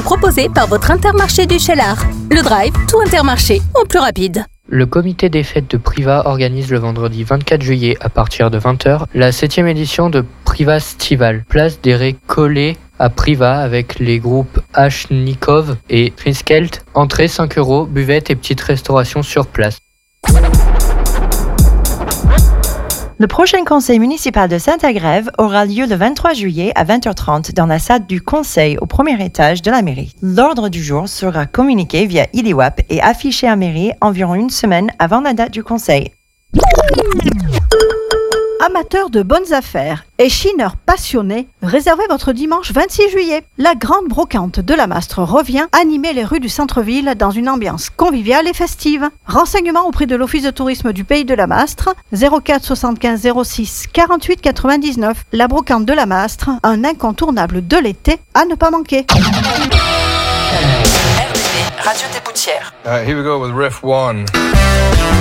proposé par votre Intermarché du Cheylard. Le Drive, tout Intermarché, au plus rapide. Le comité des fêtes de Privas organise le vendredi 24 juillet à partir de 20h la 7e édition de Privastival, place des Récollets à Privas avec les groupes Ashnikov et Triskelt. Entrée 5 €, buvette et petite restauration sur place. Le prochain conseil municipal de Saint-Agrève aura lieu le 23 juillet à 20h30 dans la salle du conseil au premier étage de la mairie. L'ordre du jour sera communiqué via ILIWAP et affiché à mairie environ une semaine avant la date du conseil. Amateurs de bonnes affaires et chineurs passionnés, réservez votre dimanche 26 juillet. La grande brocante de la Mastre revient animer les rues du centre-ville dans une ambiance conviviale et festive. Renseignements auprès de l'Office de tourisme du Pays de la Mastre, 04 75 06 48 99. La brocante de la Mastre, un incontournable de l'été à ne pas manquer. RDB, Radio des Boutières. Here we go with riff 1.